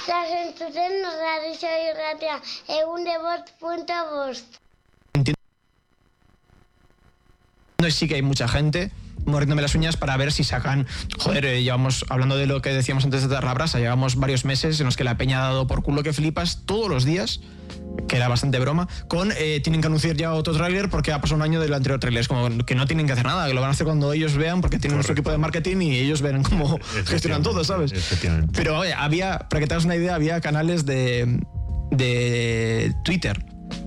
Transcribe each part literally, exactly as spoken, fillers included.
Las entzuten radio irratia, egun de bost punto bost. Entiendo, sí que hay mucha gente mordiéndome las uñas para ver si sacan... Joder, eh, llevamos, hablando de lo que decíamos antes de dar la brasa, llevamos varios meses en los que la peña ha dado por culo que flipas todos los días, que era bastante broma, con eh, tienen que anunciar ya otro tráiler porque ha pasado un año del anterior tráiler. Es como que no tienen que hacer nada, que lo van a hacer cuando ellos vean, porque tienen nuestro equipo de marketing y ellos verán cómo gestionan todo, ¿sabes? Pero oye, había, para que te hagas una idea, había canales de, de Twitter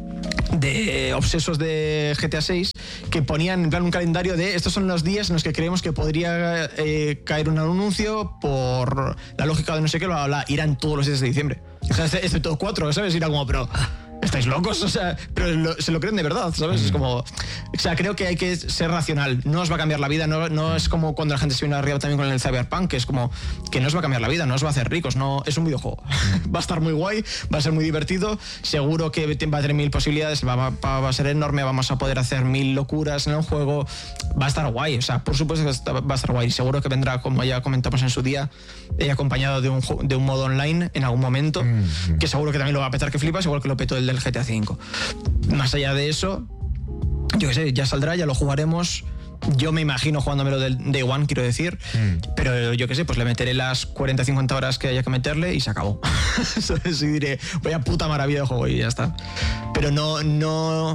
de obsesos de G T A seis que ponían en plan un calendario de estos son los días en los que creemos que podría eh, caer un anuncio por la lógica de no sé qué, bla, bla, bla. Irán todos los días de diciembre, o sea, excepto cuatro, ¿sabes? Irá como, pero ¿estáis locos? O sea, pero lo, se lo creen de verdad, ¿sabes? Mm. Es como... O sea, creo que hay que ser racional. No os va a cambiar la vida. No, no es como cuando la gente se viene arriba también con el Cyberpunk, que es como que no os va a cambiar la vida, no os va a hacer ricos. No, es un videojuego. Va a estar muy guay, va a ser muy divertido. Seguro que va a tener mil posibilidades, va, va, va a ser enorme, vamos a poder hacer mil locuras en el juego. Va a estar guay. O sea, por supuesto que va a estar guay. Seguro que vendrá, como ya comentamos en su día, eh, acompañado de un, de un modo online en algún momento, mm. que seguro que también lo va a petar que flipas, igual que lo petó el del G T A cinco. Más allá de eso, yo qué sé, ya saldrá, ya lo jugaremos. Yo me imagino jugándomelo del Day One, quiero decir, mm. pero yo qué sé, pues le meteré las cuarenta a cincuenta horas que haya que meterle y se acabó. ¿Sabes? Y diré, vaya puta maravilla de juego y ya está. Pero no, no...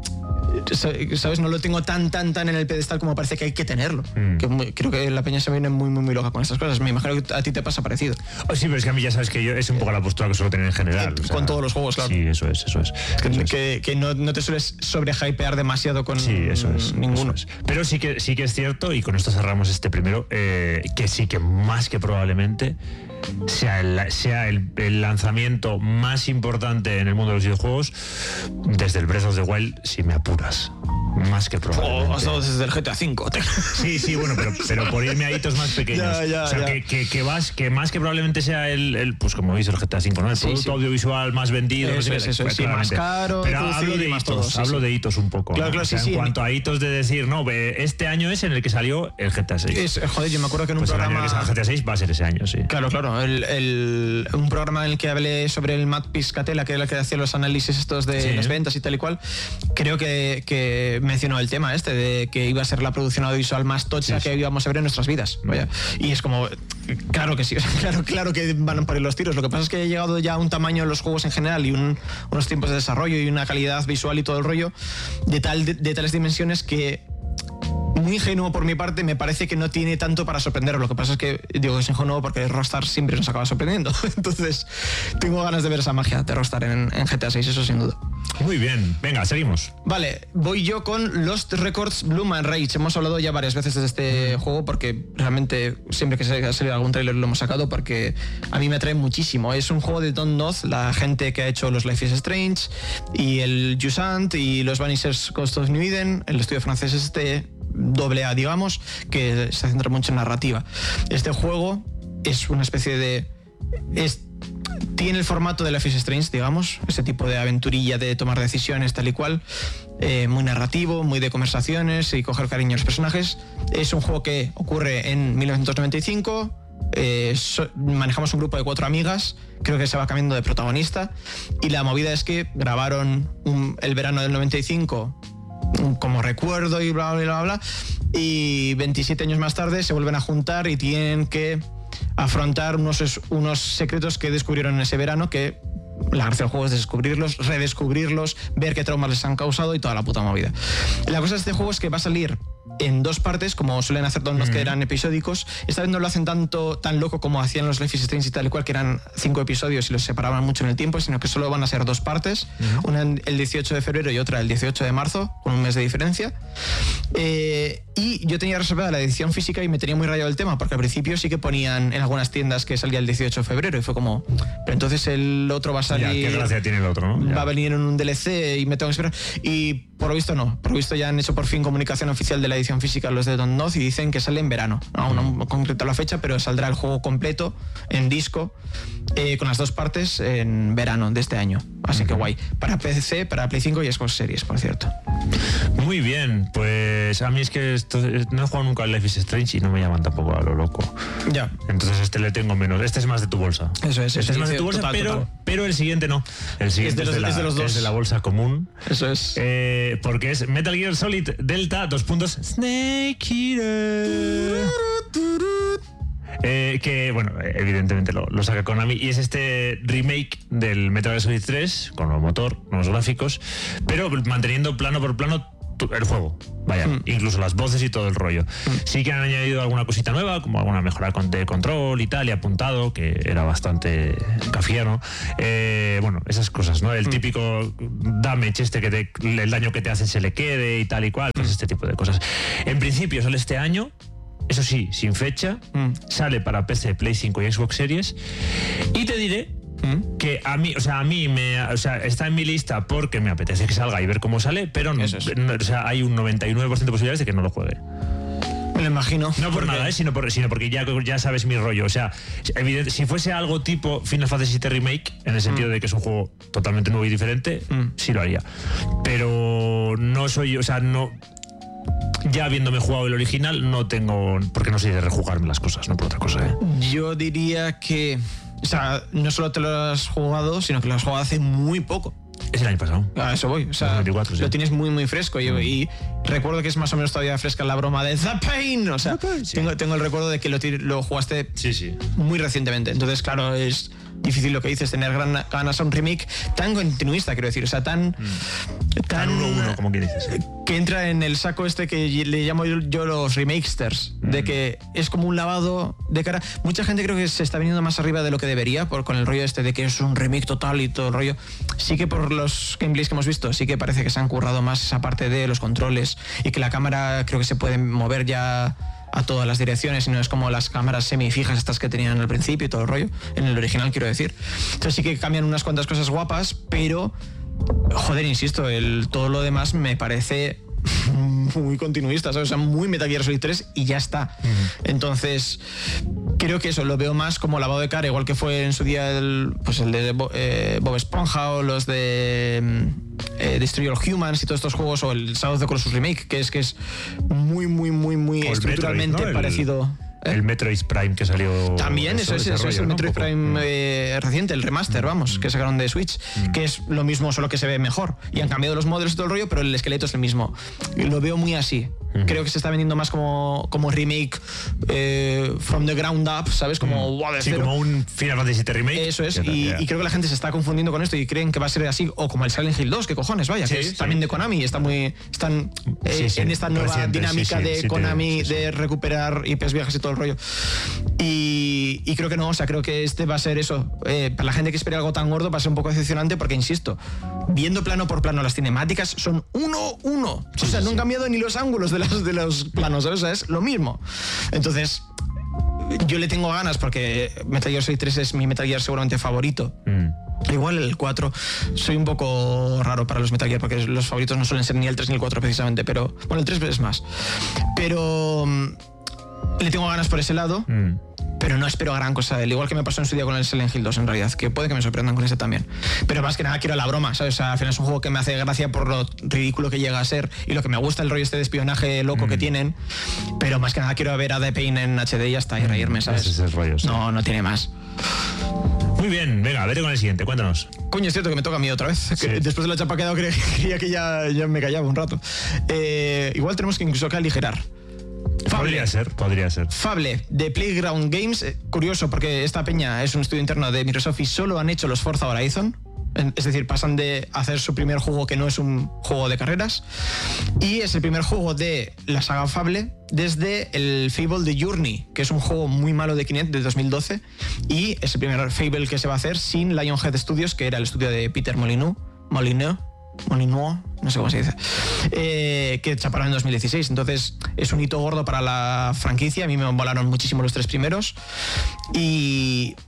¿Sabes? No lo tengo tan, tan, tan en el pedestal como parece que hay que tenerlo. Mm. Que muy, creo que la peña se viene muy, muy, muy loca con estas cosas. Me imagino que a ti te pasa parecido. Oh, sí, pero es que a mí ya sabes que yo es un poco la postura que suelo tener en general. Con o sea, todos los juegos, claro. Sí, eso es, eso es. Que, eso que, es. que no, no te sueles sobrehypear demasiado con sí, eso es, ninguno. Eso es. Pero sí que, sí que es cierto, y con esto cerramos este primero, eh, que sí que más que probablemente sea el, sea el, el lanzamiento más importante en el mundo de los videojuegos desde el Breath of the Wild, si me apuras. Más que probablemente. Oh, has dado desde el G T A cinco. Sí, sí, bueno, pero, pero por irme a hitos más pequeños. Ya, ya, o sea, ya. Que, que, que, vas, que más que probablemente sea el, el pues como dice el G T A cinco, ¿no? El sí, producto sí. audiovisual más vendido. Eso, no sé, es, eso, sí, más caro. Pero hablo de hitos, todo, sí, hablo sí. de hitos un poco. Claro, ¿no? claro, o sea, sí, en sí, cuanto a hitos de decir, no, este año es en el que salió el G T A seis. Es, joder, yo me acuerdo que en un pues programa... el año que salió el G T A seis va a ser ese año, sí. Claro, claro. El, el, un programa en el que hablé sobre el Matt Piscatella, que era el que hacía los análisis estos de sí. las ventas y tal y cual, creo que, que mencionó el tema este de que iba a ser la producción audiovisual más tocha sí, sí. que íbamos a ver en nuestras vidas. Vaya. Y es como, claro que sí, claro, claro que van por ahí los tiros. Lo que pasa es que ha llegado ya a un tamaño en los juegos en general y un, unos tiempos de desarrollo y una calidad visual y todo el rollo de, tal, de, de tales dimensiones que, muy ingenuo por mi parte, me parece que no tiene tanto para sorprender. Lo que pasa es que digo que es ingenuo porque Rockstar siempre nos acaba sorprendiendo. Entonces tengo ganas de ver esa magia de Rockstar en, en G T A seis, eso sin duda. Muy bien, venga, seguimos. Vale, voy yo con Lost Records Bloom and Rage. Hemos hablado ya varias veces de este mm. juego porque realmente siempre que se ha salido algún tráiler lo hemos sacado porque a mí me atrae muchísimo. Es un juego de Don't Nod, la gente que ha hecho los Life is Strange y el Jusant y los Vanishers Coast of New Eden, el estudio francés este doble A, digamos, que se centra mucho en narrativa. Este juego es una especie de... Es, tiene el formato de Life is Strange, digamos, ese tipo de aventurilla de tomar decisiones tal y cual, eh, muy narrativo, muy de conversaciones y coger cariño a los personajes. Es un juego que ocurre en mil novecientos noventa y cinco, eh, so, manejamos un grupo de cuatro amigas, creo que se va cambiando de protagonista y la movida es que grabaron un, el verano del noventa y cinco como recuerdo y bla, bla, bla, bla, y veintisiete años más tarde se vuelven a juntar y tienen que afrontar unos, unos secretos que descubrieron en ese verano, que la gracia del juego es descubrirlos, redescubrirlos, ver qué traumas les han causado y toda la puta movida. La cosa de este juego es que va a salir en dos partes, como suelen hacer todos los mm. que eran episódicos. Esta vez no lo hacen tanto tan loco como hacían los Life is Strange y tal y cual, que eran cinco episodios y los separaban mucho en el tiempo, sino que solo van a ser dos partes, mm. una el dieciocho de febrero y otra el dieciocho de marzo, con un mes de diferencia. Eh, y yo tenía reservada la edición física y me tenía muy rayado el tema, porque al principio sí que ponían en algunas tiendas que salía el dieciocho de febrero y fue como, pero entonces el otro va a salir... Ya, qué gracia tiene el otro, ¿no? Ya. Va a venir en un D L C y me tengo que esperar. Y por lo visto no. Por lo visto ya han hecho por fin comunicación oficial de la edición física los de Don't Nod y dicen que sale en verano. Aún no, no concreta la fecha, pero saldrá el juego completo en disco eh, con las dos partes en verano de este año. Así que guay. Para P C, para Play cinco y Xbox Series, por cierto. Muy bien, pues a mí es que esto, no he jugado nunca al Life is Strange y no me llaman tampoco a lo loco. Ya. Entonces este le tengo menos. Este es más de tu bolsa. Eso es. Este sí, es más sí, de tu bolsa, total, pero, total. pero el siguiente no. El siguiente Es de los- la, es de los dos. es de la bolsa común. Eso es. Eh, porque es Metal Gear Solid Delta, dos puntos, Snake Eater. Eh, que, bueno, evidentemente lo, lo saca Konami y es este remake del Metal Gear Solid tres con nuevo motor, nuevos gráficos, pero manteniendo plano por plano tu- el juego. Vaya, Mm. incluso las voces y todo el rollo. Sí que han añadido alguna cosita nueva, como alguna mejora con- de control y tal, y apuntado, que era bastante cafiano. Eh, bueno, esas cosas, ¿no? El típico damage este que te, el daño que te hacen se le quede y tal y cual, pues este tipo de cosas. En principio sale este año. Eso sí, sin fecha, Mm. sale para P C, Play cinco y Xbox Series. Y te diré Mm. que a mí, o sea, a mí me, o sea, está en mi lista porque me apetece que salga y ver cómo sale, pero no, Eso es. no, o sea, hay un noventa y nueve por ciento de posibilidades de que no lo juegue. Me lo imagino. No por porque- nada, ¿eh? sino, por, sino porque ya, ya sabes mi rollo. O sea, evidente, si fuese algo tipo Final Fantasy siete Remake, en el sentido de que es un juego totalmente nuevo y diferente, Mm. sí lo haría. Pero no soy, o sea, no. Ya habiéndome jugado el original, no tengo. Porque no soy de rejugarme las cosas, no por otra cosa, ¿eh? Yo diría que. O sea, no solo te lo has jugado, sino que lo has jugado hace muy poco. Es el año pasado. A eso voy. O sea, dos mil veinticuatro, sí. lo tienes muy, muy fresco. Y, y recuerdo que es más o menos todavía fresca la broma de The Pain. O sea, The Pain, sí. tengo, tengo el recuerdo de que lo, ti- lo jugaste Sí, sí. muy recientemente. Entonces, claro, es difícil lo que dices, tener gran, ganas a un remake tan continuista, quiero decir. O sea, tan. Tan uno uno, como que dices. ¿eh? Que entra en el saco este que le llamo yo, yo los remakesters, de que es como un lavado de cara. Mucha gente creo que se está viniendo más arriba de lo que debería por, con el rollo este de que es un remake total y todo el rollo. Sí que por los gameplays que hemos visto, sí que parece que se han currado más esa parte de los controles y que la cámara creo que se puede mover ya a todas las direcciones y no es como las cámaras semifijas estas que tenían al principio y todo el rollo, en el original quiero decir. Entonces sí que cambian unas cuantas cosas guapas, pero joder, insisto, el, todo lo demás me parece muy continuista, ¿sabes? O sea, muy Metal Gear Solid tres y ya está. Entonces, creo que eso lo veo más como lavado de cara, igual que fue en su día el, pues el de Bo- eh, Bob Esponja o los de eh, Destroy All Humans y todos estos juegos, o el Shadow of the Colossus Remake, que es que es muy, muy, muy, muy O el estructuralmente Metroid, ¿no? El- parecido. ¿Eh? El Metroid Prime que salió. También, eso, es, ese eso es rollo, el ¿no? Metroid Un poco. Prime eh, reciente, el remaster, vamos, que sacaron de Switch, que es lo mismo, solo que se ve mejor. Y han cambiado los modelos y todo el rollo, pero el esqueleto es el mismo. Y lo veo muy así. Creo que se está vendiendo más como, como remake eh, from the ground up, ¿sabes? Como wow, de Sí, cero. como un Final Fantasy siete Remake. Eso es, Ya está, y, ya. y creo que la gente se está confundiendo con esto y creen que va a ser así, o como el Silent Hill dos, que cojones, vaya, Sí, que es sí. también de Konami, y está muy, están eh, Sí, sí, en esta nueva reciente, dinámica sí, sí, de sí, te- Konami sí, sí. de recuperar I Pes viejas y todo el rollo. Y, y creo que no, o sea, creo que este va a ser eso. Eh, para la gente que espera algo tan gordo va a ser un poco decepcionante porque, insisto, viendo plano por plano las cinemáticas son uno, uno. O sea, no han cambiado ni los ángulos de los, de los planos, ¿sabes? O sea, es lo mismo. Entonces, yo le tengo ganas porque Metal Gear Solid tres es mi Metal Gear seguramente favorito. Mm. Igual el cuatro, soy un poco raro para los Metal Gear porque los favoritos no suelen ser ni el tres ni el cuatro precisamente, pero bueno, el tres es más. Pero mm, le tengo ganas por ese lado, Mm. pero no espero gran cosa de él, igual que me pasó en su día con el Silent Hill dos en realidad, que puede que me sorprendan con ese también. Pero más que nada quiero la broma, ¿sabes? O sea, al final es un juego que me hace gracia por lo ridículo que llega a ser y lo que me gusta el rollo este de espionaje loco que tienen, pero más que nada quiero ver a The Pain en H D y ya está, y reírme, ¿sabes? Ese es el rollo, sí. No, no tiene más. Muy bien, venga, vete con el siguiente, cuéntanos. Coño, es cierto que me toca a mí otra vez. Que Sí. después de la chapa que he dado, cre- creía que ya, ya me callaba un rato. Eh, igual tenemos que incluso que aligerar. Podría ser, podría ser. Fable, de Playground Games. Eh, curioso, porque esta peña es un estudio interno de Microsoft y solo han hecho los Forza Horizon. En- Es decir, pasan de hacer su primer juego que no es un juego de carreras. Y es el primer juego de la saga Fable desde el Fable de Journey, que es un juego muy malo de Kinect de dos mil doce. Y es el primer Fable que se va a hacer sin Lionhead Studios, que era el estudio de Peter Molyneux. Molyneux. Molyneux, no sé cómo se dice, eh, que chaparon en dos mil dieciséis. Entonces es un hito gordo para la franquicia. A mí me volaron muchísimo los tres primeros y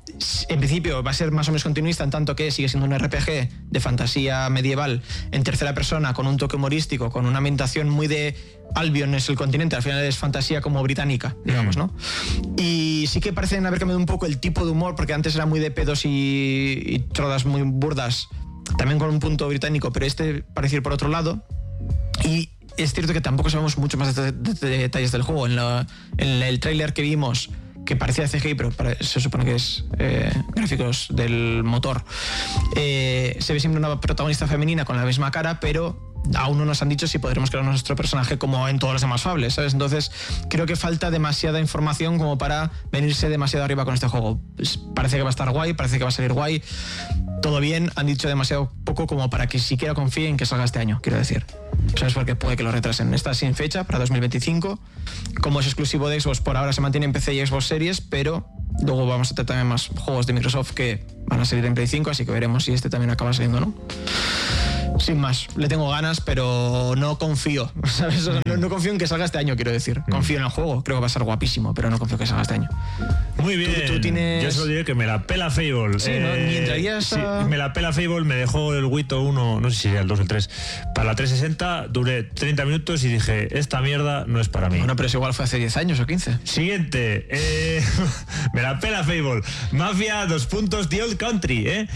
en principio va a ser más o menos continuista, en tanto que sigue siendo un R P G de fantasía medieval en tercera persona, con un toque humorístico, con una ambientación muy de Albion es el continente, al final es fantasía como británica, digamos, ¿no? Y sí que parecen haber cambiado un poco el tipo de humor, porque antes era muy de pedos y, y trodas muy burdas, también con un punto británico, pero este parece ir por otro lado. Y es cierto que tampoco sabemos mucho más de, de, de detalles del juego. En, la, en el tráiler que vimos, que parecía C G I, pero para, se supone que es eh, gráficos del motor, eh, se ve siempre una protagonista femenina con la misma cara, pero aún no nos han dicho si podremos crear nuestro personaje como en todos los demás fables, ¿sabes? Entonces creo que falta demasiada información como para venirse demasiado arriba con este juego. Pues parece que va a estar guay, parece que va a salir guay, todo bien, han dicho demasiado poco como para que siquiera confíen en que salga este año, quiero decir. ¿Sabes? Porque puede que lo retrasen. Está sin fecha para dos mil veinticinco. Como es exclusivo de Xbox, por ahora se mantiene en P C y Xbox Series, pero luego vamos a tener también más juegos de Microsoft que van a salir en Play cinco, así que veremos si este también acaba saliendo o no. Sin más, le tengo ganas, pero no confío, ¿sabes? O sea, no, no confío en que salga este año, quiero decir. Confío en el juego, creo que va a ser guapísimo, pero no confío que salga este año. Muy bien. Tú, tú tienes... Yo solo diré que me la pela Fable. Sí, ¿no? Ni entrarías a... sí, me la pela Fable, me dejó el Wito uno, no sé si era el dos o el tres, para la trescientos sesenta, duré treinta minutos y dije, esta mierda no es para mí. Bueno, pero es igual fue hace diez años o quince. Siguiente, eh, me la pela Fable. Mafia, dos puntos, The Old Country, ¿eh?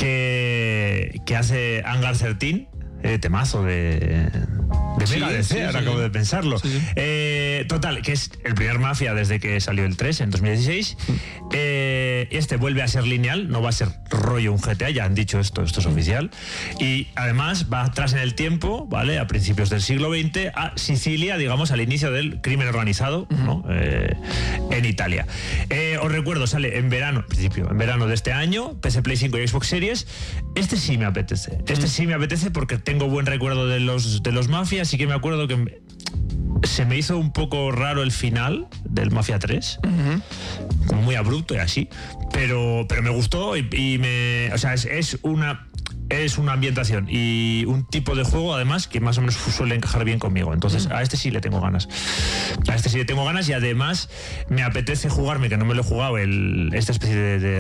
Que, que hace Hangar trece. Eh, temazo de, de sí, Mega D C, sí, ahora sí, acabo sí. de pensarlo. Sí, sí. Eh, total, que es el primer Mafia desde que salió el tres en dos mil dieciséis. Eh, este vuelve a ser lineal, no va a ser rollo un G T A, ya han dicho esto, esto es oficial. Y además va atrás en el tiempo, ¿vale? A principios del siglo veinte, a Sicilia, digamos, al inicio del crimen organizado, ¿no? Eh, en Italia. Eh, os recuerdo, sale en verano, en principio, en verano de este año, P S Play cinco y Xbox Series. Este sí me apetece. Este sí me apetece porque tengo buen recuerdo de los, de los Mafia, así que me acuerdo que me, se me hizo un poco raro el final del Mafia tres, uh-huh. como muy abrupto y así, pero, pero me gustó y, y me, o sea, es, es una... es una ambientación y un tipo de juego además que más o menos suele encajar bien conmigo, entonces a este sí le tengo ganas a este sí le tengo ganas y además me apetece jugarme, que no me lo he jugado, el, esta especie de, de,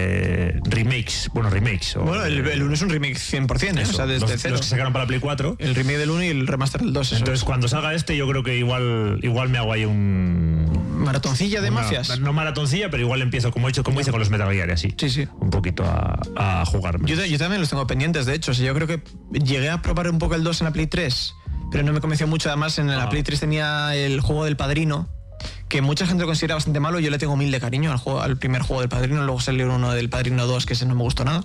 de remakes, bueno remakes o, bueno, el, el uno es un remake cien por ciento, eso, o sea, desde los, cero. Los que sacaron para Play cuatro, el remake del uno y el remaster del dos, eso. Entonces cuando salga este yo creo que igual igual me hago ahí un... maratoncilla de una, mafias. No maratoncilla, pero igual empiezo como he hecho, como hice con los Metal Gear y así. Sí, sí. Un poquito a, a jugarme. Yo, yo también los tengo pendientes, de hecho. O sea, yo creo que llegué a probar un poco el dos en la Play tres, pero no me convenció mucho. Además, en la ah. Play tres tenía el juego del Padrino, que mucha gente lo considera bastante malo. Yo le tengo mil de cariño al, juego, al primer juego del Padrino. Luego salió uno del Padrino dos, que ese no me gustó nada.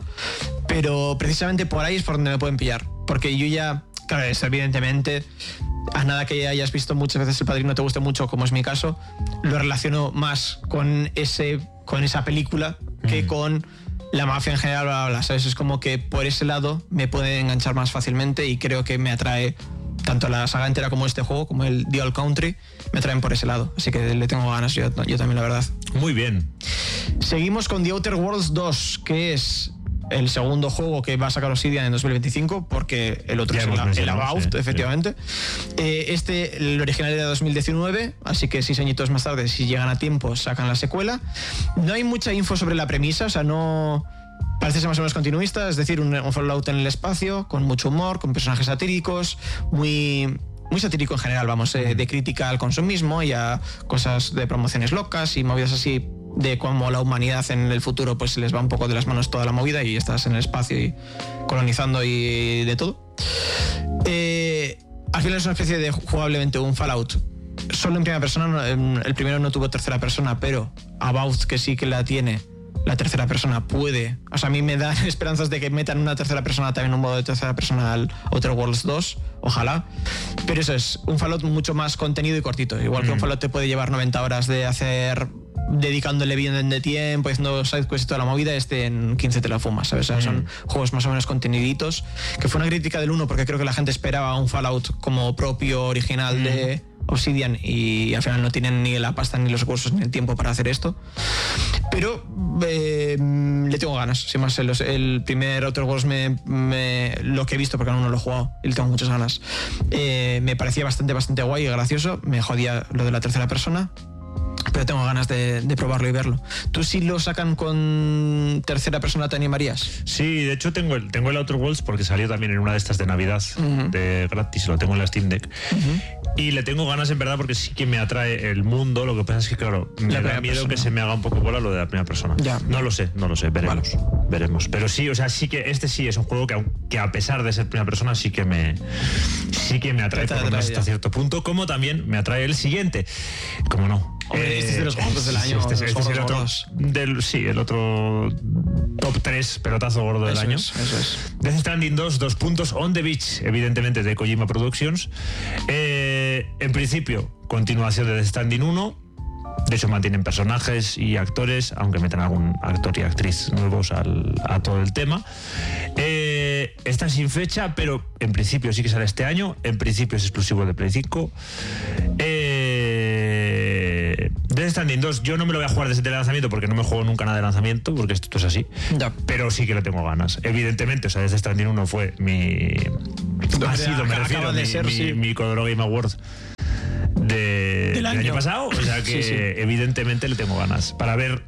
Pero precisamente por ahí es por donde me pueden pillar. Porque yo ya, claro, es evidentemente... a nada que hayas visto muchas veces El Padrino te guste mucho, como es mi caso, lo relaciono más con ese con esa película que mm. con la mafia en general, bla, bla, bla, ¿sabes? Es como que por ese lado me puede enganchar más fácilmente y creo que me atrae tanto la saga entera como este juego, como el The Old Country, me atraen por ese lado. Así que le tengo ganas, yo, yo también, la verdad. Muy bien. Seguimos con The Outer Worlds dos, que es el segundo juego que va a sacar Obsidian en dos mil veinticinco, porque el otro ya es el, el About, sí, efectivamente. Sí. Eh, este, el original era de dos mil diecinueve, así que seis añitos más tarde, si llegan a tiempo, sacan la secuela. No hay mucha info sobre la premisa, o sea, no... parece ser más o menos continuista, es decir, un, un Fallout en el espacio, con mucho humor, con personajes satíricos, muy... muy satírico en general, vamos, eh, de crítica al consumismo y a cosas de promociones locas y movidas así, de cómo la humanidad en el futuro pues se les va un poco de las manos toda la movida y estás en el espacio y colonizando y de todo. Eh, al final es una especie de jugablemente un Fallout solo en primera persona. El primero no tuvo tercera persona, pero About, que sí que la tiene, la tercera persona puede, o sea, a mí me dan esperanzas de que metan una tercera persona, también un modo de tercera persona al Outer Worlds dos, ojalá. Pero eso es un Fallout mucho más contenido y cortito, igual mm. que un Fallout te puede llevar noventa horas de hacer, dedicándole bien de tiempo, haciendo sidequests y toda la movida, este en quince te la fumas, ¿sabes? O sea, mm. son juegos más o menos conteniditos, que fue una crítica del uno porque creo que la gente esperaba un Fallout como propio, original mm. de Obsidian, y al final no tienen ni la pasta, ni los recursos, ni el tiempo para hacer esto. Pero eh, le tengo ganas, sin más. El, el primer Outer Worlds me, me, lo que he visto, porque aún no lo he jugado y le tengo muchas ganas, eh, me parecía bastante, bastante guay y gracioso. Me jodía lo de la tercera persona, pero tengo ganas de, de probarlo y verlo. ¿Tú si lo sacan con tercera persona te animarías? Sí, de hecho tengo el, tengo el Outer Worlds porque salió también en una de estas de Navidad, uh-huh. de gratis, lo tengo en la Steam Deck. Uh-huh. Y le tengo ganas en verdad porque sí que me atrae el mundo, lo que pasa es que claro, me la da miedo persona. que se me haga un poco bola lo de la primera persona. Ya. No lo sé, no lo sé, veremos, vale. veremos. Pero sí, o sea, sí que este sí es un juego que, que a pesar de ser primera persona sí que me sí que me atrae por lo menos hasta cierto punto, como también me atrae el siguiente. Como no. Hombre, este es de los gordos del año. Este, este, este es el otro del, sí, el otro top tres pelotazo gordo del eso año. Es, eso es. Death Stranding dos, dos puntos, On the Beach, evidentemente de Kojima Productions. Eh, en principio, continuación de Death Stranding uno. De hecho, mantienen personajes y actores, aunque metan algún actor y actriz nuevos al, a todo el tema. Eh, está sin fecha, pero en principio sí que sale este año. En principio es exclusivo de Play cinco. Eh, Death Stranding dos, yo no me lo voy a jugar desde el lanzamiento porque no me juego nunca nada de lanzamiento, porque esto es así. Ya. Pero sí que le tengo ganas. Evidentemente, o sea, Death Stranding uno fue mi... Lo ha sido, me refiero, de mi, ser, mi, sí. mi Codoro Game Awards de, del, año. del año pasado, o sea que sí, sí. evidentemente le tengo ganas para ver.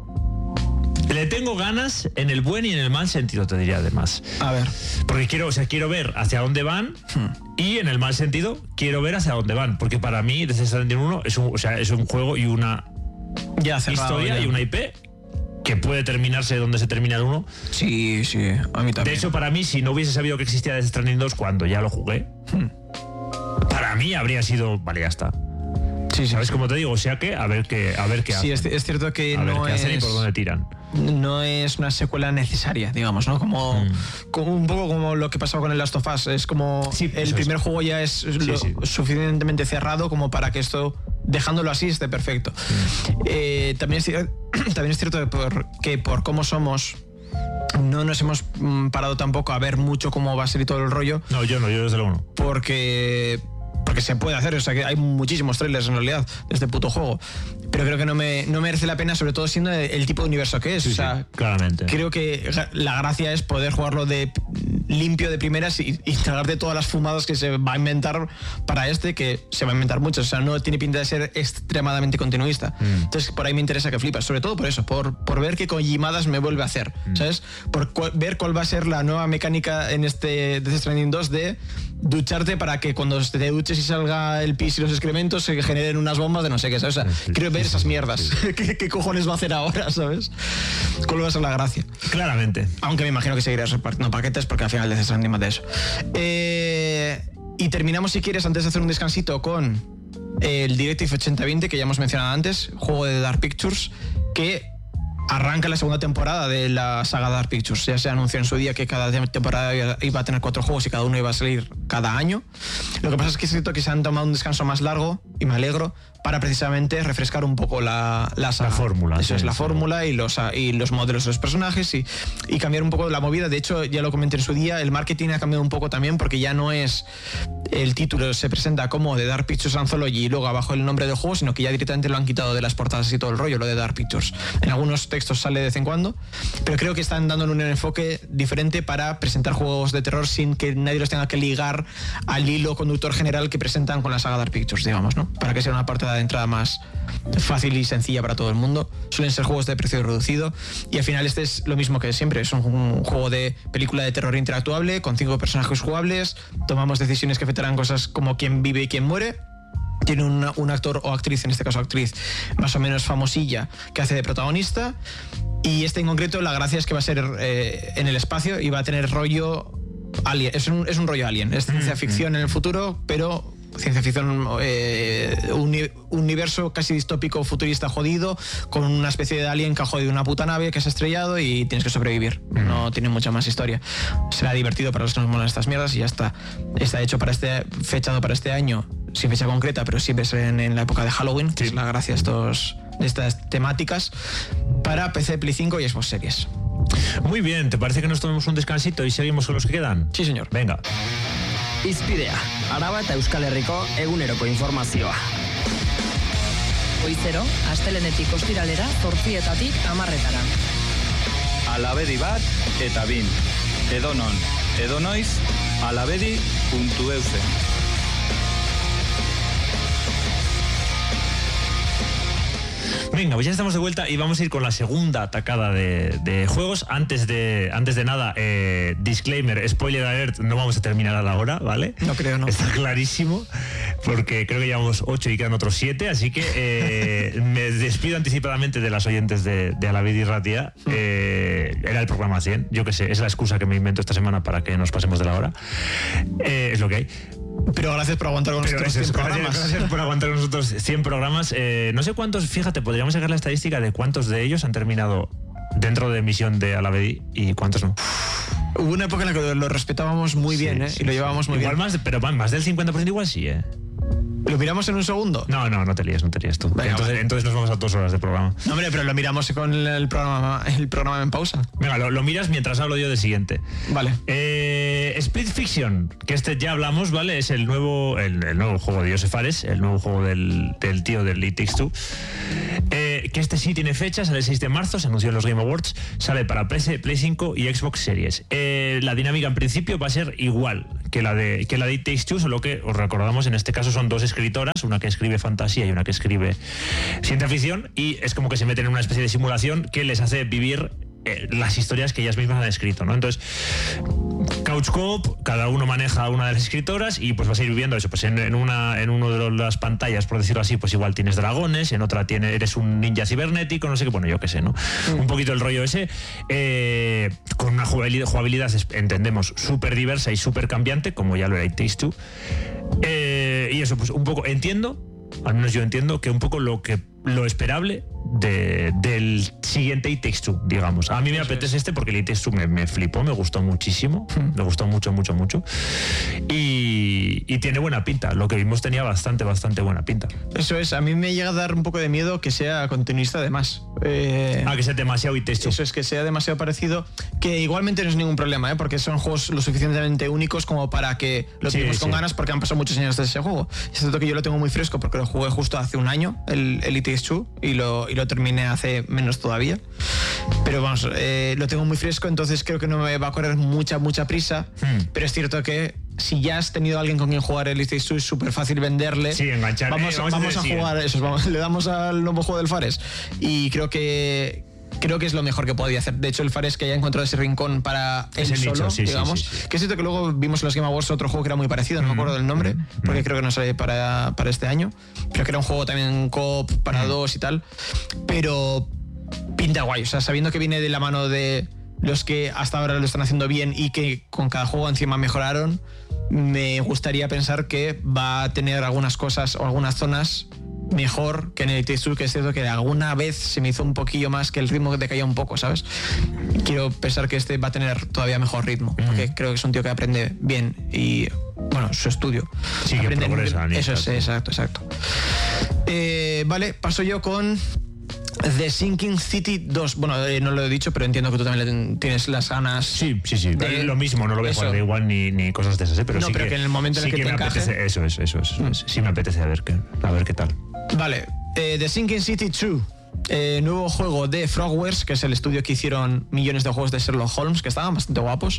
Le tengo ganas en el buen y en el mal sentido, te diría además. A ver, porque quiero, o sea, quiero ver hacia dónde van hmm. y en el mal sentido quiero ver hacia dónde van, porque para mí Death Stranding uno es un, o sea, es un juego y una ya cerrado, historia ya. y una I P que puede terminarse donde se termina el uno. Sí, sí, a mí también. De hecho, para mí, si no hubiese sabido que existía Death Stranding dos cuando ya lo jugué, hmm. para mí habría sido, vale, ya está. Sí, ¿sabes sí, cómo te digo? O sea que a ver qué, a ver qué hacen. Sí, es, es cierto que a no ver qué es, hacen y por dónde tiran. No es una secuela necesaria, digamos, ¿no? Como, mm. como un poco como lo que pasó con el Last of Us. Es como sí, el primer es. juego ya es sí, lo, sí. suficientemente cerrado como para que esto, dejándolo así, esté perfecto. Mm. Eh, también, es, también es cierto que por, que por cómo somos... No nos hemos parado tampoco a ver mucho cómo va a ser y todo el rollo. No, yo no, yo desde luego no. Porque... Porque se puede hacer, o sea que hay muchísimos trailers en realidad de este puto juego. Pero creo que no me no merece la pena, sobre todo siendo el tipo de universo que es. Sí, o sea, sí, claramente. Creo que la gracia es poder jugarlo de limpio de primeras y, y tragarte todas las fumadas que se va a inventar para este, que se va a inventar muchas. O sea, no tiene pinta de ser extremadamente continuista. Mm. Entonces, por ahí me interesa que flipas. Sobre todo por eso, por, por ver qué Kojimadas me vuelve a hacer. Mm. ¿Sabes? Por cu ver cuál va a ser la nueva mecánica en este Death Stranding dos de ducharte para que cuando te duches y salga el pis y los excrementos se generen unas bombas de no sé qué, ¿sabes? O sea, sí, quiero ver sí, esas mierdas. Sí. ¿Qué, ¿Qué cojones va a hacer ahora, sabes? ¿Cuál va a ser la gracia? Claramente. Aunque me imagino que seguirás repartiendo paquetes porque al final Death Stranding más de eso. Eh, y terminamos, si quieres, antes de hacer un descansito, con el Directive ochenta veinte que ya hemos mencionado antes, juego de Dark Pictures, que arranca la segunda temporada de la saga Dark Pictures. Ya se anunció en su día que cada temporada iba a tener cuatro juegos y cada uno iba a salir cada año. Lo que pasa es que es cierto que se han tomado un descanso más largo, y me alegro, para precisamente refrescar un poco la, la saga. La fórmula. Eso sí, es, la sí. fórmula y los, y los modelos de los personajes y, y cambiar un poco la movida. De hecho, ya lo comenté en su día, el marketing ha cambiado un poco también porque ya no es el título, se presenta como de Dark Pictures Anthology y luego abajo el nombre del juego, sino que ya directamente lo han quitado de las portadas y todo el rollo, lo de Dark Pictures. En algunos textos sale de vez en cuando, pero creo que están dándole un enfoque diferente para presentar juegos de terror sin que nadie los tenga que ligar al hilo conductor general que presentan con la saga Dark Pictures, digamos, ¿no? Para que sea una parte de entrada más fácil y sencilla para todo el mundo. Suelen ser juegos de precio reducido y al final este es lo mismo que siempre, es un, un juego de película de terror interactuable con cinco personajes jugables, tomamos decisiones que afectarán cosas como quién vive y quién muere. Tiene un, un actor o actriz, en este caso actriz, más o menos famosilla, que hace de protagonista. Y este en concreto, la gracia es que va a ser eh, en el espacio y va a tener rollo alien. Es un, es un rollo alien. Es ciencia ficción en el futuro, pero ciencia ficción, eh, un universo casi distópico, futurista jodido, con una especie de alien que ha jodido una puta nave que se ha estrellado y tienes que sobrevivir. No tiene mucha más historia. Será divertido para los que nos molan estas mierdas y ya está. Está hecho para este, fechado para este año, sin fecha concreta, pero siempre es en, en la época de Halloween, que sí. Es la gracia de, estos, de estas temáticas, para P C, Play cinco y Xbox Series. Muy bien, ¿te parece que nos tomemos un descansito y seguimos con los que quedan? Sí, señor. Venga. Izpidea, Araba eta Euskal Herriko eguneroko informazioa. Goizero, astelenetik ostiralera, zortzietatik hamarretara. Alabedi bat eta bin. Edonon, edonoiz, alabedi puntu euse. Venga, pues ya estamos de vuelta y vamos a ir con la segunda atacada de, de juegos. Antes de, antes de nada, eh, disclaimer, spoiler alert, no vamos a terminar a la hora, ¿vale? No creo, no. Está clarísimo, porque creo que llevamos ocho y quedan otros siete, así que eh, me despido anticipadamente de las oyentes de, de Alavedi y Ratia. Eh, era el programa cien, yo qué sé, es la excusa que me invento esta semana para que nos pasemos de la hora. Eh, es lo que hay. Pero gracias por aguantar con Pero nosotros eso, cien gracias, programas. gracias por aguantar con nosotros cien programas. Eh, no sé cuántos, fíjate, podríamos sacar la estadística de cuántos de ellos han terminado dentro de emisión de Alavedi y cuántos no. Hubo una época en la que lo respetábamos muy Sí, bien, ¿eh? sí, y lo sí. llevábamos muy igual bien. Más, pero más del cincuenta por ciento igual sí, ¿eh? ¿Lo miramos en un segundo? No, no, no te líes, no te líes tú. Venga, entonces, vale. entonces nos vamos a dos horas de programa. No, hombre, pero lo miramos con el programa, el programa en pausa. Venga, lo, lo miras mientras hablo yo del siguiente. Vale. Eh, Split Fiction, que este ya hablamos, ¿vale? Es el nuevo, el, el nuevo juego de Joseph Fares, el nuevo juego del, del tío del It Takes Two. Eh, que este sí tiene fecha, sale el seis de marzo, se anunció en los Game Awards, sale para P C, Play cinco y Xbox Series. Eh, la dinámica en principio va a ser igual que la de que la de It Takes Two, solo que os recordamos en este caso son dos escritoras, una que escribe fantasía y una que escribe ciencia ficción, y es como que se meten en una especie de simulación que les hace vivir eh, las historias que ellas mismas han escrito, ¿no? Entonces, Couch Co-op, cada uno maneja una de las escritoras y pues vas a ir viviendo eso, pues en, en una en uno de las pantallas, por decirlo así, pues igual tienes dragones, en otra tiene, eres un ninja cibernético, no sé qué, bueno, yo qué sé, ¿no? Mm. Un poquito el rollo ese, eh, con una jugabilidad, jugabilidad entendemos, súper diversa y súper cambiante, como ya lo era It Takes Two. Eh, y eso, pues un poco, entiendo, al menos yo entiendo, que un poco lo que lo esperable de, del siguiente It Takes Two, digamos. A mí me apetece este porque el It Takes Two me, me flipó, me gustó muchísimo, me gustó mucho, mucho, mucho. Y, y tiene buena pinta, lo que vimos tenía bastante, bastante buena pinta. Eso es, a mí me llega a dar un poco de miedo que sea continuista además. Eh, ah, que sea demasiado It Takes Two. Eso es, que sea demasiado parecido, que igualmente no es ningún problema, ¿eh? Porque son juegos lo suficientemente únicos como para que lo Sí, tengamos con sí. ganas, porque han pasado muchos años desde ese juego. Es cierto que yo lo tengo muy fresco porque lo jugué justo hace un año, el, el It Takes Two, y lo, y lo terminé hace menos todavía. Pero vamos, eh, lo tengo muy fresco, entonces creo que no me va a correr mucha, mucha prisa. Hmm. Pero es cierto que si ya has tenido a alguien con quien jugar el It Takes Two, es súper fácil venderle. Sí, enganchar. Vamos, Eh, vamos a vamos a hacer el jugar eso, vamos, le damos al nuevo juego del Fares. Y creo que creo que es lo mejor que podía hacer. De hecho, el Fares que haya encontrado ese rincón para él Ese solo, nicho, sí, sí, digamos. sí, sí. Que es cierto que luego vimos en los Game Awards otro juego que era muy parecido, no Mm, me acuerdo del nombre, mm, porque mm. creo que no sale para, para este año. Pero que era un juego también co-op para Mm. dos y tal. Pero pinta guay, o sea, sabiendo que viene de la mano de los que hasta ahora lo están haciendo bien y que con cada juego encima mejoraron, me gustaría pensar que va a tener algunas cosas o algunas zonas mejor que en el It Takes Two, que es cierto que alguna vez se me hizo un poquillo más, que el ritmo decaía un poco, ¿sabes? Quiero pensar que este va a tener todavía mejor ritmo, porque creo que es un tío que aprende bien y, bueno, su estudio. Sí, que aprende progresa, bien. Eso es, exacto. exacto, exacto. Eh, vale, paso yo con The Sinking City dos. Bueno, eh, no lo he dicho, pero entiendo que tú también le ten- tienes las ganas. Sí, sí, sí. de- lo mismo, no lo voy a eso. jugar de igual ni, ni cosas de esas, ¿eh? Pero No, sí pero que, que en el momento en sí el que te me encaje. apetece. Eso es, eso es. Eso es. Sí me apetece a ver qué, a ver qué tal. Vale, eh, The Sinking City dos. Eh, nuevo juego de Frogwares, que es el estudio que hicieron millones de juegos de Sherlock Holmes, que estaban bastante guapos.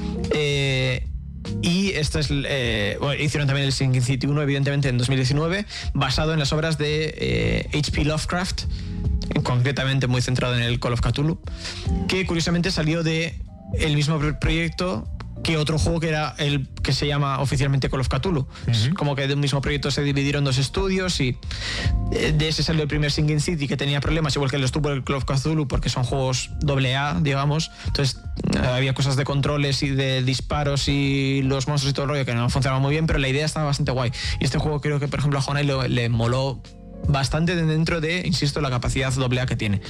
Eh, y este es, eh, bueno, hicieron también el Sinking City uno, evidentemente, en dos mil diecinueve, basado en las obras de eh, H P Lovecraft, concretamente muy centrado en el Call of Cthulhu, que curiosamente salió de el mismo pro- proyecto que otro juego que era el que se llama oficialmente Call of Cthulhu. Es como que de un mismo proyecto se dividieron dos estudios y eh, de ese salió el primer Sinking City, que tenía problemas, igual que los tuvo el Call of Cthulhu, porque son juegos doble A, digamos. Entonces eh, había cosas de controles y de disparos y los monstruos y todo el rollo que no funcionaban muy bien, pero la idea estaba bastante guay. Y este juego creo que, por ejemplo, a Jonai le, le moló bastante dentro de, insisto, la capacidad doble A que tiene.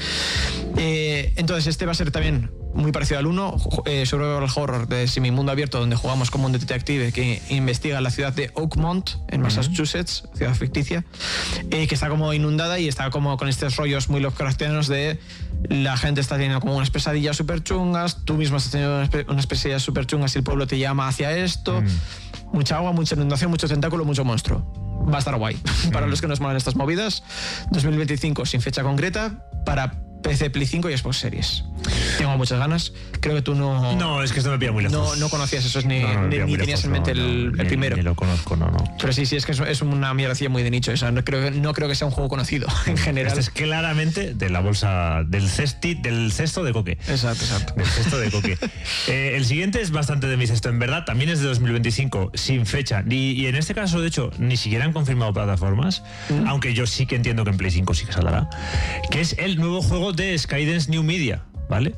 Eh, entonces este va a ser también muy parecido al uno, eh, survival horror de semimundo abierto, donde jugamos como un detective que investiga la ciudad de Oakmont, en Massachusetts, ciudad ficticia, eh, que está como inundada y está como con estos rollos muy Lovecraftianos de la gente está teniendo como unas pesadillas súper chungas, tú mismo estás teniendo unas, pe- unas pesadillas súper chungas y el pueblo te llama hacia esto. Mucha agua, mucha inundación, mucho tentáculo, mucho monstruo. Va a estar guay. Para los que nos molan estas movidas, dos mil veinticinco sin fecha concreta, para P C, Play cinco y Xbox Series. Tengo muchas ganas. Creo que tú no... No, es que esto me pilla muy lejos. No, no conocías esos ni, No, no, me ni, pilla ni muy tenías lejos, en mente no, el, no, el ni- primero. Ni lo conozco, no, no. Pero sí, sí, es que es, es una mierdecilla muy de nicho. O sea, no creo, no creo que sea un juego conocido en general. Este es claramente de la bolsa del cesti, del cesto de coque. Exacto, exacto. Del cesto de coque. Eh, el siguiente es bastante de mi cesto, en verdad, también es de dos mil veinticinco, sin fecha. Y, y en este caso, de hecho, ni siquiera han confirmado plataformas, mm. aunque yo sí que entiendo que en Play cinco sí que saldrá, que es el nuevo juego de Skydance New Media, ¿vale?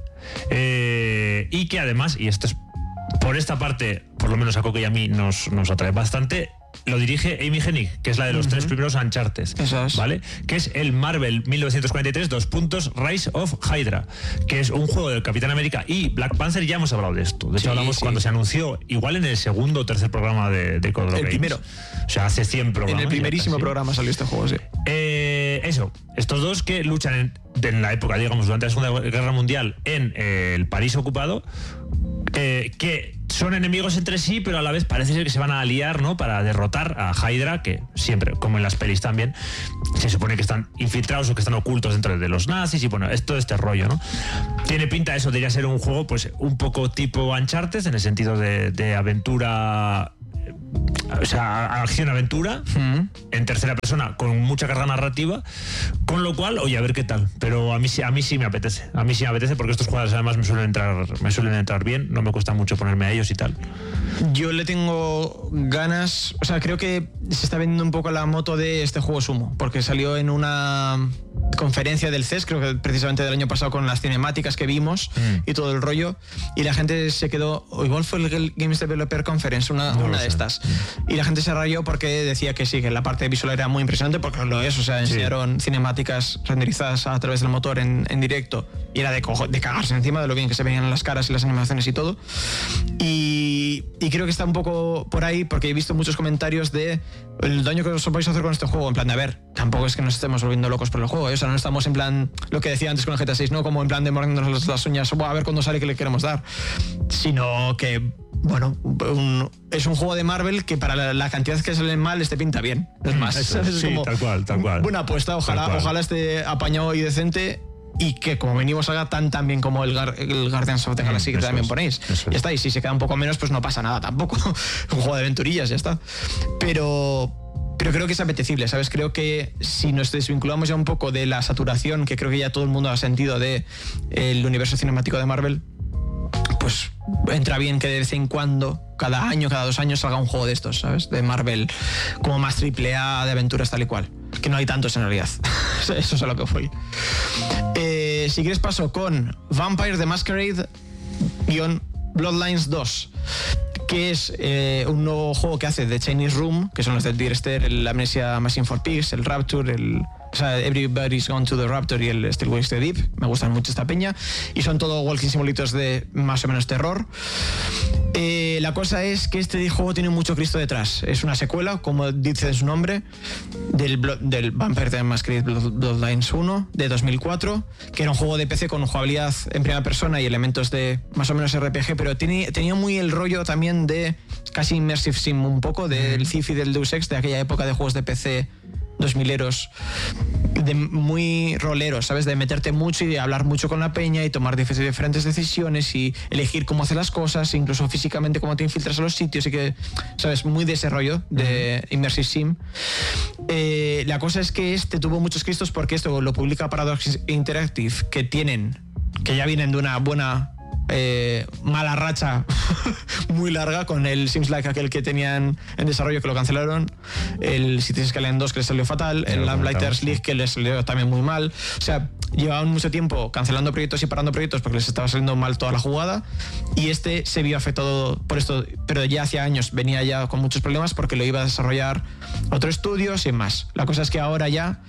Eh, y que además, y esto es por esta parte, por lo menos a Coque y a mí nos, nos atrae bastante, lo dirige Amy Hennig, que es la de los uh-huh. tres primeros Uncharted, Eso es. ¿vale? Que es el Marvel mil novecientos cuarenta y tres, dos puntos, Rise of Hydra, que es un juego del Capitán América y Black Panther. Ya hemos hablado de esto. De hecho, Sí, hablamos sí. cuando se anunció, igual en el segundo o tercer programa de, de Code El Games. primero. O sea, hace cien programas. En el primerísimo casi. programa salió este juego, sí. Eh, eso, estos dos que luchan en, en la época, digamos, durante la Segunda Guerra Mundial en eh, el París ocupado, eh, que son enemigos entre sí, pero a la vez parece ser que se van a aliar, ¿no? Para derrotar a Hydra, que siempre, como en las pelis también, se supone que están infiltrados o que están ocultos dentro de los nazis y bueno, es todo este rollo, ¿no? Tiene pinta eso de ya ser un juego, pues, un poco tipo Uncharted, en el sentido de, de aventura... O sea, acción-aventura Mm. en tercera persona con mucha carga narrativa, con lo cual, oye, a ver qué tal. Pero a mí, sí- a mí sí me apetece. A mí sí me apetece porque estos juegos además me suelen entrar, me suelen entrar bien. No me cuesta mucho ponerme a ellos y tal. Yo le tengo ganas, o sea, creo que se está vendiendo un poco la moto de este juego sumo, porque salió en una conferencia del C E S, creo que precisamente del año pasado, con las cinemáticas que vimos Mm. y todo el rollo, y la gente se quedó, o igual fue el Games Developer Conference, una, No lo una de sé. estas, y la gente se rayó porque decía que sí, que la parte visual era muy impresionante, porque lo es, o sea, Sí. enseñaron cinemáticas renderizadas a través del motor en, en directo, y era de, cojo, de cagarse encima de lo bien que se veían las caras y las animaciones y todo. Y, y creo que está un poco por ahí, porque he visto muchos comentarios de el daño que os vais a hacer con este juego. En plan de, a ver, tampoco es que nos estemos volviendo locos por el juego, ¿eh? O sea, no estamos en plan, lo que decía antes con el G T A seis, no como en plan de mordiéndonos las, las uñas, "Buah, a ver cuándo sale que le queremos dar", sino que, bueno, un- es un juego de Marvel que para la, la cantidad que salen mal este pinta bien. Es más, Eso, ¿sabes? Es sí, tal cual, tal cual. Buena apuesta, ojalá, Tal cual. ojalá esté apañado y decente. Y que como venimos haga tan tan bien como el, Gar- el Guardians of the Galaxy, que eso también es, ponéis. eso es. Ya está, y si se queda un poco menos, pues no pasa nada tampoco. Un juego de aventurillas, ya está. Pero, pero creo que es apetecible, ¿sabes? Creo que si nos desvinculamos ya un poco de la saturación, que creo que ya todo el mundo ha sentido de el universo cinemático de Marvel, pues entra bien que de vez en cuando, cada año, cada dos años, salga un juego de estos, ¿sabes? De Marvel, como más triple A, de aventuras tal y cual. Que no hay tantos en realidad. Eso es a lo que fui. Eh, si quieres paso con Vampire the Masquerade Bloodlines dos, que es eh, un nuevo juego que hace The Chinese Room, que son los del Direster, el Amnesia Machine for Pigs, el Rapture, el... O sea, Everybody's Gone to the Rapture y el Still Ways the Deep. Me gustan mucho esta peña. Y son todo walking simulitos de más o menos terror. Eh, la cosa es que este juego tiene mucho Cristo detrás. Es una secuela, como dice su nombre, del, Blo- del Vampire the Masquerade Blood- Bloodlines uno de dos mil cuatro, que era un juego de P C con jugabilidad en primera persona y elementos de más o menos R P G, pero tiene, tenía muy el rollo también de casi Immersive Sim, un poco del C I F y del Deus Ex, de aquella época de juegos de P C dos mileros, de muy roleros, ¿sabes? De meterte mucho y hablar mucho con la peña y tomar dif- diferentes decisiones y elegir cómo hacer las cosas, incluso físicamente cómo te infiltras a los sitios y que, ¿sabes? Muy de ese rollo de Immersive Sim. Eh, la cosa es que este tuvo muchos cristos porque esto lo publica Paradox Interactive, que tienen, que ya vienen de una buena... Eh, mala racha muy larga con el Sims Like, aquel que tenían en desarrollo que lo cancelaron, el Cities Skylines dos que les salió fatal, Ya el lo Lamplighters comentamos, League sí. que les salió también muy mal. O sea, llevaban mucho tiempo cancelando proyectos y parando proyectos porque les estaba saliendo mal toda la jugada, y este se vio afectado por esto, pero ya hacía años venía ya con muchos problemas porque lo iba a desarrollar otro estudio sin más. La cosa es que ahora ya,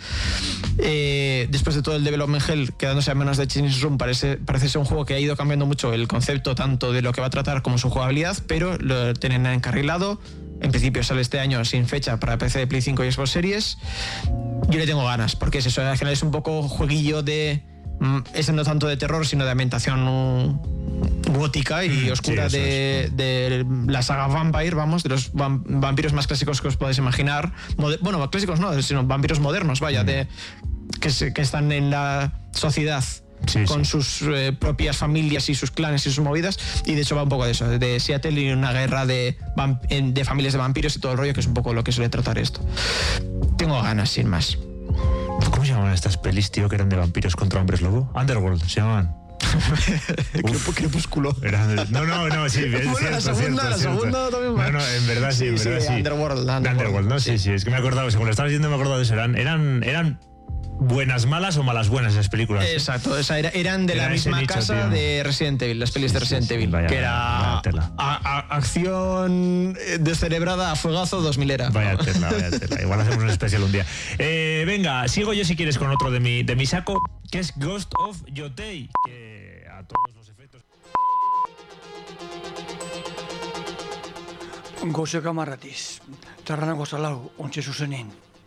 eh, después de todo el development hell quedándose a menos de Chinese Room, parece, parece ser un juego que ha ido cambiando mucho el concepto tanto de lo que va a tratar como su jugabilidad, pero lo tienen encarrilado. En principio sale este año sin fecha para P C, Play cinco y Xbox Series. Yo le tengo ganas, porque es eso, al final es un poco jueguillo de... mm, ese no tanto de terror, sino de ambientación mm, gótica y Mm, oscura sí, eso de, de la saga Vampire, vamos, de los vam- vampiros más clásicos que os podéis imaginar. Mode- bueno, clásicos no, sino vampiros modernos, vaya, Mm. de que, se- que están en la sociedad. Sí, con sí. sus eh, propias familias y sus clanes y sus movidas, y de hecho va un poco de eso, de Seattle y una guerra de, vamp- de familias de vampiros y todo el rollo, que es un poco lo que suele tratar esto. Tengo ganas, sin más. ¿Cómo se llamaban estas pelis, tío, que eran de vampiros contra hombres lobo? Underworld, se llamaban. Crep- Crepúsculo. Eran de- no, no, no, sí, es Bueno, cierto, la segunda, cierto, la cierto. segunda también va. No, no, en verdad sí, en Sí, verdad sí, sí. Underworld, Underworld. Underworld, ¿no? Sí, sí, es que me he acordado, según lo estabas diciendo me he acordado de eso. Eran, eran, eran buenas malas o malas buenas esas películas. ¿eh? Exacto, o sea, era- eran de Era la ese misma nicho, casa tío. de Resident Evil, las pelis Sí, de sí, Resident sí, Evil, vaya- que era vaya tela. a- a- acción eh, descerebrada a fuegazo dos milera. Vaya tela, vaya tela. Igual hacemos un especial un día. Eh, venga, sigo yo si quieres con otro de mi, de mi saco, que es Ghost of Yotei. Que a todos los efectos... Goze kamarratiz, tarranago zalau, ontxe zuzenin.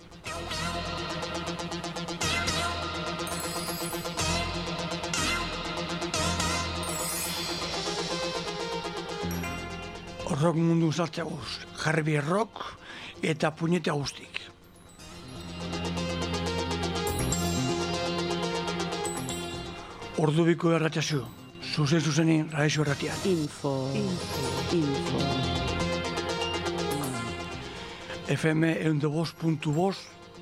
Rock mundu sartzeguz, jarri rock eta puñete guztik. Ordubiko erratxazu, zuzen zuzenin raixo erratian. Info. Info. F M eunde bost puntu bost